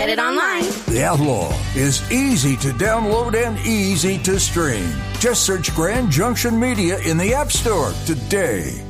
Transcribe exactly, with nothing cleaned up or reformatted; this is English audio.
get it online. The Outlaw is easy to download and easy to stream. Just search Grand Junction Media in the App Store today.